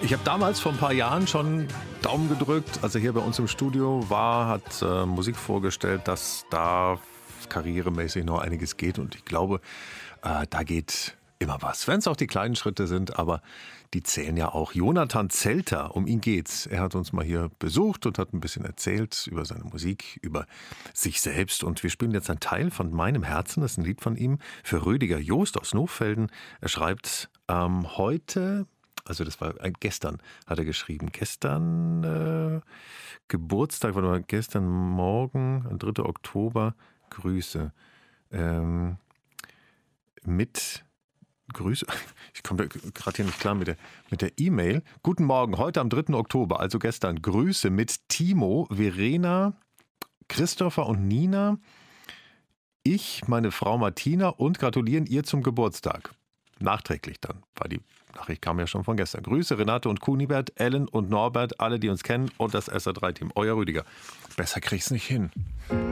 Ich habe damals vor ein paar Jahren schon Daumen gedrückt, als er hier bei uns im Studio war, hat Musik vorgestellt, dass da karrieremäßig noch einiges geht. Und ich glaube, da geht immer was. Wenn es auch die kleinen Schritte sind, aber die zählen ja auch. Jonathan Zelter, um ihn geht's. Er hat uns mal hier besucht und hat ein bisschen erzählt über seine Musik, über sich selbst. Und wir spielen jetzt einen Teil von Meinem Herzen, das ist ein Lied von ihm, für Rüdiger Joost aus Nochfelden. Er schreibt heute... Also das war gestern, hat er geschrieben. Gestern Geburtstag, warte mal, gestern Morgen, 3. Oktober, Grüße. Mit Grüße, ich komme gerade hier nicht klar mit der E-Mail. Guten Morgen, heute am 3. Oktober, also gestern, Grüße mit Timo, Verena, Christopher und Nina, ich, meine Frau Martina und gratulieren ihr zum Geburtstag. Nachträglich dann, weil die Nachricht kam ja schon von gestern. Grüße Renate und Kunibert, Ellen und Norbert, alle, die uns kennen und das SR3-Team. Euer Rüdiger. Besser krieg's nicht hin.